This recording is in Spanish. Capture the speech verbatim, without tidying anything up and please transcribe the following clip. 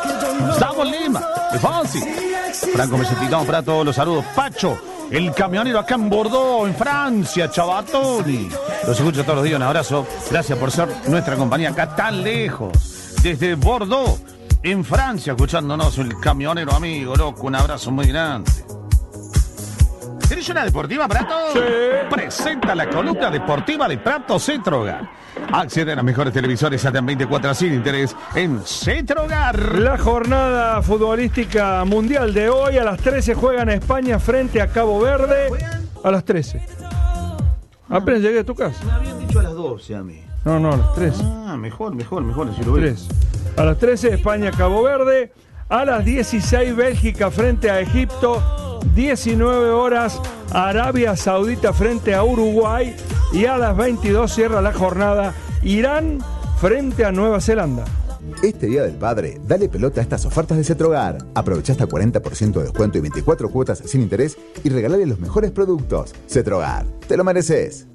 Estamos en Lima, es fácil. Franco Mesetitón para todos los saludos. Pacho, el camionero acá en Bordeaux, en Francia, Chabatoni. Los escucho todos los días, un abrazo. Gracias por ser nuestra compañía acá tan lejos. Desde Bordeaux, en Francia, escuchándonos, el camionero amigo, loco, un abrazo muy grande. ¿Tenés una deportiva, Prato? Sí. Presenta la columna deportiva de Prato Cetrogar. Accede a los mejores televisores hasta en veinticuatro sin interés en Cetrogar. La jornada futbolística mundial de hoy a las trece juegan España frente a Cabo Verde. A las trece. Apenas llegué a tu casa. Me habían dicho a las doce a mí. No, no, a las trece. Ah, mejor, mejor, mejor, si lo ves. A las trece España Cabo Verde. A las dieciséis Bélgica frente a Egipto. diecinueve horas Arabia Saudita frente a Uruguay. Y a las veintidós cierra la jornada Irán frente a Nueva Zelanda. Este Día del Padre, dale pelota a estas ofertas de Cetrogar. Aprovecha hasta cuarenta por ciento de descuento y veinticuatro cuotas sin interés y regalale los mejores productos. Cetrogar, te lo mereces.